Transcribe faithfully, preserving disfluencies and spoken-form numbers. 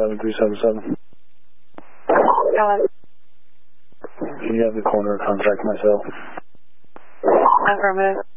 eleven three seven seven. Hello. Can you have the corner contact myself? Affirmative.